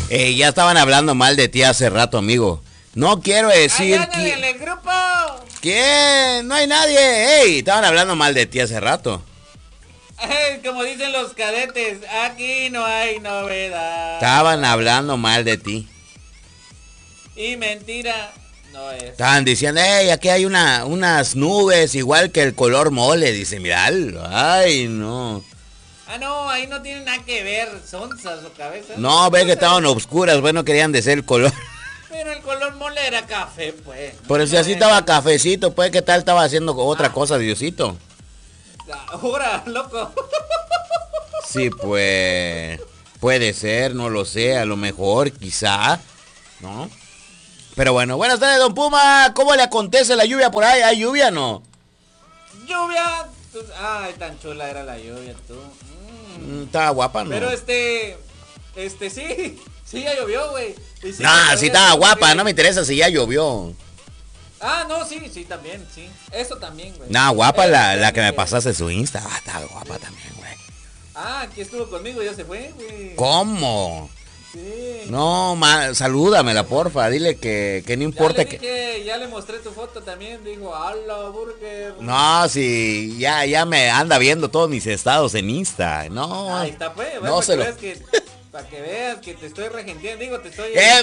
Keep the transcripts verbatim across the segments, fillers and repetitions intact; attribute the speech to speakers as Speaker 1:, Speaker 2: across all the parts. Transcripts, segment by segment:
Speaker 1: Eh, ya estaban hablando mal de ti hace rato, amigo. No quiero decir
Speaker 2: que... en el grupo!
Speaker 1: ¿Quién? No hay nadie. Ey, estaban hablando mal de ti hace rato.
Speaker 2: Eh, como dicen los cadetes, aquí no hay novedad.
Speaker 1: Estaban hablando mal de ti.
Speaker 2: Y mentira no es.
Speaker 1: Estaban diciendo, hey, aquí hay una, unas nubes igual que el color mole. Dice, miralo. Ay, no.
Speaker 2: Ah, no, ahí no tiene nada que ver. Sonzas o cabezas.
Speaker 1: No, ve que estaban oscuras, bueno, querían de ser el color.
Speaker 2: Pero el color mole era café, pues.
Speaker 1: Pero si así estaba cafecito, pues, ¿qué tal estaba haciendo otra ah. cosa, Diosito?
Speaker 2: Ahora, loco.
Speaker 1: Sí, pues, puede ser, no lo sé, a lo mejor, quizá, ¿no? Pero bueno, buenas tardes, don Puma. ¿Cómo le acontece la lluvia por ahí? ¿Hay lluvia o no?
Speaker 2: Lluvia. Ay, tan chula era la lluvia, tú.
Speaker 1: Mm. Estaba guapa, ¿no?
Speaker 2: Pero este, este, sí, sí ya llovió, güey. Sí,
Speaker 1: no, sí estaba guapa, que... no me interesa si ya llovió.
Speaker 2: Ah, no, sí, sí, también, sí. Eso también, güey.
Speaker 1: No, guapa eh, la, la que me pasaste su Insta. Ah, estaba guapa también, güey.
Speaker 2: Ah, aquí estuvo conmigo, ya se fue, güey.
Speaker 1: ¿Cómo?
Speaker 2: Sí.
Speaker 1: No, ma, salúdamela, porfa. Dile que, que no importa
Speaker 2: ya le
Speaker 1: que...
Speaker 2: Dije, ya le mostré tu foto también. Dijo, ¡hala, burger!
Speaker 1: No, sí, ya, ya me anda viendo todos mis estados en Insta. No.
Speaker 2: Ahí está, pues.
Speaker 1: No
Speaker 2: para,
Speaker 1: se
Speaker 2: que
Speaker 1: lo...
Speaker 2: veas que, para que veas que te estoy regenteando. Digo, te estoy...
Speaker 1: ¡Eh,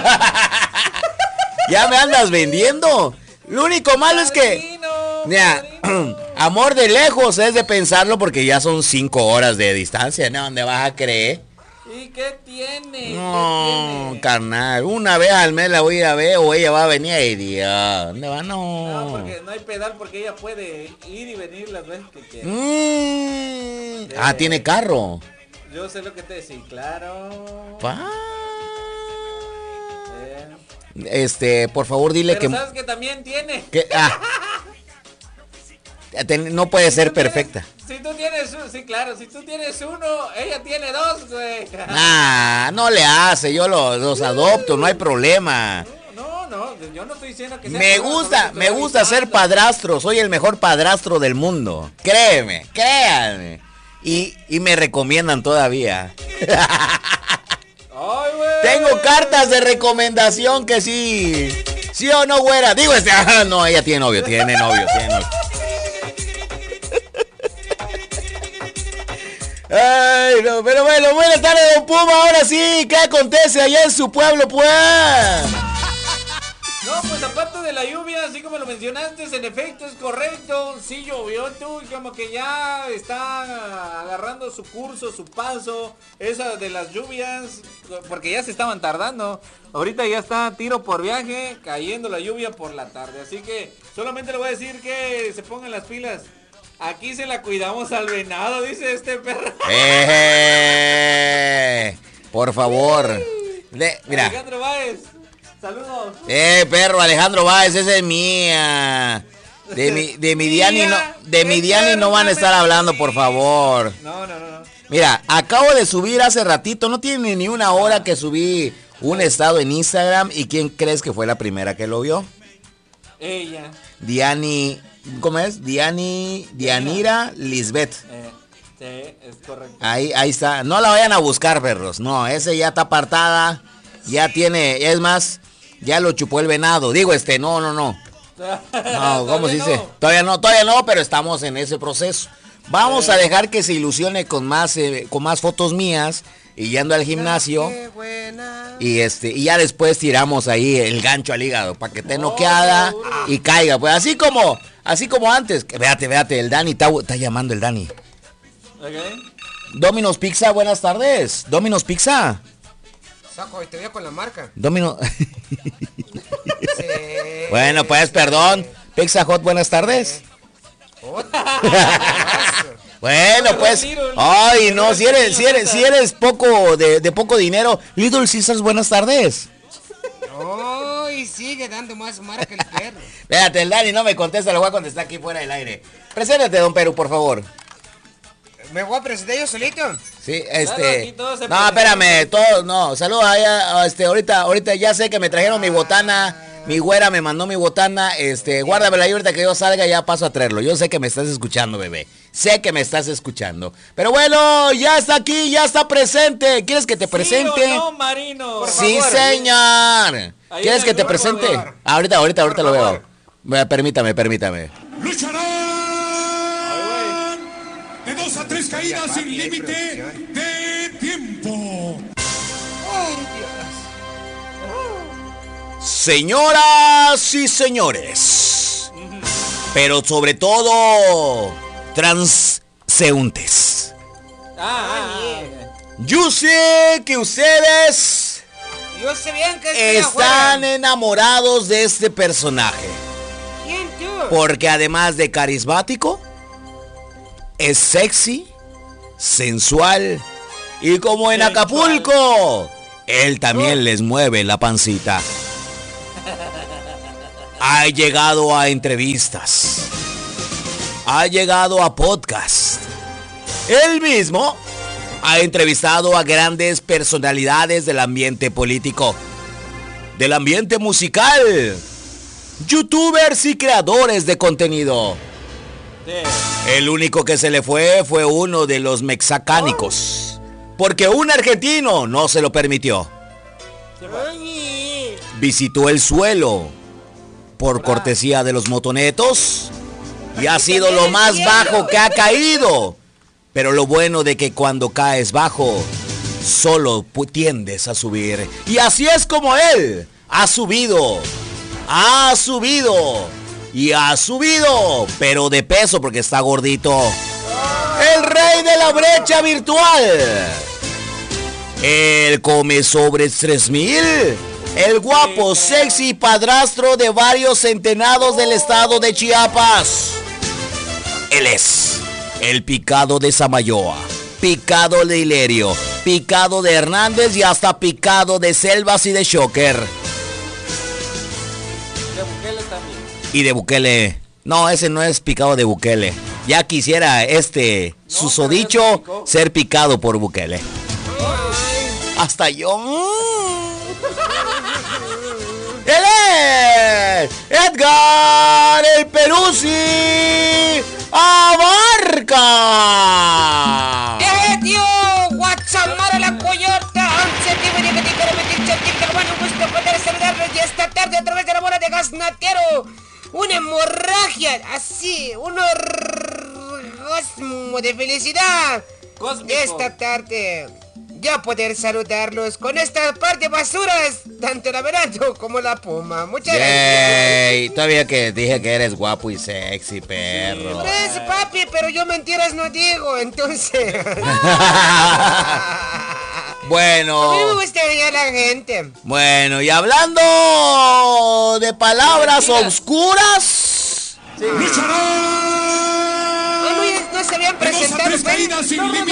Speaker 1: ya me andas vendiendo. Lo único malo es que... Mira, amor de lejos es de pensarlo porque ya son cinco horas de distancia. ¿No? ¿Dónde vas a creer?
Speaker 2: ¿Y qué tiene?
Speaker 1: No,
Speaker 2: ¿Qué tiene?
Speaker 1: carnal, una vez al mes la voy a ir a ver o ella va a venir y Dios, ¿dónde va? No.
Speaker 2: No, porque no hay pedal porque ella puede ir y venir las veces que quiera.
Speaker 1: Mm. De... Ah, ¿tiene carro?
Speaker 2: Yo sé lo que te decía, claro.
Speaker 1: Pa... Eh. Este, por favor dile
Speaker 2: Pero
Speaker 1: que...
Speaker 2: ¿sabes que también tiene?
Speaker 1: Que... Ah. No puede ser si perfecta.
Speaker 2: Tienes, si tú tienes uno, sí, claro, si tú tienes uno, ella tiene dos, güey.
Speaker 1: Ah, no le hace, yo los, los adopto, no hay problema.
Speaker 2: No, no, no, yo no estoy diciendo que sea
Speaker 1: me gusta, me gusta ser padrastro, soy el mejor padrastro del mundo. Créeme, créanme. Y, y me recomiendan todavía.
Speaker 2: Ay, güey.
Speaker 1: Tengo cartas de recomendación que sí. ¿Sí o no, güera? Digo, este, ah, no, ella tiene novio, tiene novio, tiene novio. Ay, no, pero bueno, buenas tardes, don Puma. Ahora sí, ¿qué acontece allá en su pueblo, pues?
Speaker 2: No, pues aparte de la lluvia, así como lo mencionaste, en efecto es correcto. Sí llovió, tú, como que ya está agarrando su curso, su paso, esa de las lluvias, porque ya se estaban tardando. Ahorita ya está tiro por viaje, cayendo la lluvia por la tarde. Así que solamente le voy a decir que se pongan las pilas. Aquí se la cuidamos al venado, dice este perro.
Speaker 1: Eh, por favor. De, mira.
Speaker 2: Alejandro Báez, saludos.
Speaker 1: Eh, perro, Alejandro Báez, esa es mía. De mi, de mi Diani no, de mi Diani no van a estar hablando, por favor.
Speaker 2: No, no, no.
Speaker 1: Mira, acabo de subir hace ratito, no tiene ni una hora que subí un estado en Instagram. ¿Y quién crees que fue la primera que lo vio?
Speaker 2: Ella.
Speaker 1: Diani... ¿Cómo es? Diani, Dianira Lisbeth.
Speaker 2: Eh, sí, es correcto.
Speaker 1: Ahí, ahí está. No la vayan a buscar, perros. No, ese ya está apartada. Ya tiene, es más, ya lo chupó el venado. Digo, este, no, no, no. No, ¿cómo se dice? No. Todavía no, todavía no, pero estamos en ese proceso. Vamos eh. a dejar que se ilusione con más, eh, con más fotos mías. Y yendo al gimnasio. Qué buena. Y este, y ya después tiramos ahí el gancho al hígado para que esté noqueada oh, y caiga. Pues así como, así como antes. Véate, véate, el Dani está, está llamando el Dani.
Speaker 2: Okay.
Speaker 1: Domino's Pizza, buenas tardes. Domino's Pizza.
Speaker 3: Saco, y te veo con la marca.
Speaker 1: Domino. Sí. Bueno, pues perdón. Pizza Hut, buenas tardes. Bueno, pues, ay, no, si eres, si eres, si eres poco, de, de poco dinero. Little Caesars, buenas tardes.
Speaker 3: Ay, sigue dando más marca que el perro.
Speaker 1: Espérate, el Dani no me contesta, lo voy a contestar aquí fuera del aire. Preséntate, don Perú, por favor.
Speaker 3: ¿Me voy a presentar yo solito?
Speaker 1: Sí, este, no, espérame, todos, no, saludos allá, este, ahorita, ahorita ya sé que me trajeron mi botana Mi güera me mandó mi botana, este, guárdamela ahí ahorita que yo salga, ya paso a traerlo. Yo sé que me estás escuchando, bebé. Sé que me estás escuchando. Pero bueno, ya está aquí, ya está presente. ¿Quieres que te
Speaker 2: ¿Sí
Speaker 1: presente?
Speaker 2: o no, Marino?
Speaker 3: Por
Speaker 1: Sí,
Speaker 3: favor.
Speaker 1: señor.
Speaker 2: Ahí
Speaker 1: ¿Quieres
Speaker 2: en
Speaker 1: que
Speaker 2: el
Speaker 1: te
Speaker 2: grupo,
Speaker 1: presente?
Speaker 3: por favor.
Speaker 1: Ahorita, ahorita, ahorita
Speaker 3: Por
Speaker 1: lo veo.
Speaker 3: favor.
Speaker 1: Ve, Permítame, permítame.
Speaker 4: Lucharán de dos a tres caídas sin límite de tiempo.
Speaker 3: Ay, Dios.
Speaker 1: Señoras y señores, pero sobre todo transeúntes.
Speaker 2: Ah, ah,
Speaker 1: Yo sé que ustedes
Speaker 3: Yo sé bien que estoy
Speaker 1: están
Speaker 3: afuera.
Speaker 1: enamorados de este personaje,
Speaker 3: ¿Quién tú?
Speaker 1: porque además de carismático, es sexy, sensual y como en
Speaker 2: Sensual.
Speaker 1: Acapulco, él también les mueve la pancita. Ha llegado a entrevistas, ha llegado a podcast. Él mismo ha entrevistado a grandes personalidades del ambiente político, del ambiente musical, youtubers y creadores de contenido.
Speaker 2: sí.
Speaker 1: El único que se le fue fue uno de los mexicánicos, porque un argentino no se lo permitió.
Speaker 3: Ay.
Speaker 1: Visitó el suelo por cortesía de los motonetos y ha sido lo más bajo que ha caído. Pero lo bueno de que cuando caes bajo, solo pu- tiendes a subir. Y así es como él ha subido, ha subido y ha subido, pero de peso porque está gordito. El rey de la brecha virtual. El come sobres tres mil. El guapo, sexy padrastro de varios centenados del estado de Chiapas. Él es el picado de Samayoa, picado de Hilerio, picado de Hernández y hasta picado de Selvas y de Shocker.
Speaker 2: De Bukele también.
Speaker 1: Y de Bukele. No, ese no es picado de Bukele. Ya quisiera este
Speaker 2: No,
Speaker 1: susodicho
Speaker 2: pero ya se picó.
Speaker 1: ser picado por Bukele. Hasta yo. ¡Él es Edgar el Peruzzi Abarca!
Speaker 3: ¡Eh, tío! ¡Guachamara la coyota! once tiene que te quiero meter chapita, hermano. Un gusto poder saludarlos y esta tarde a través de la bola de gas natero. Una hemorragia, así, un orgasmo de felicidad.
Speaker 2: Cósmico.
Speaker 3: Esta tarde, ya poder saludarlos con esta par de basuras, tanto la verano como la puma. Muchas gracias.
Speaker 1: Yay, todavía que dije que eres guapo y sexy, perro.
Speaker 3: Por eso, papi, pero yo mentiras no digo, entonces.
Speaker 1: Bueno.
Speaker 3: A mí me gustaría la gente.
Speaker 1: Bueno, y hablando de palabras
Speaker 2: Mentiras.
Speaker 1: obscuras.
Speaker 4: Lucharán
Speaker 3: Ah, no, no se habían
Speaker 4: de dos a
Speaker 3: presentado.
Speaker 4: tres
Speaker 3: pues.
Speaker 4: caídas sin
Speaker 3: No, no,
Speaker 4: límite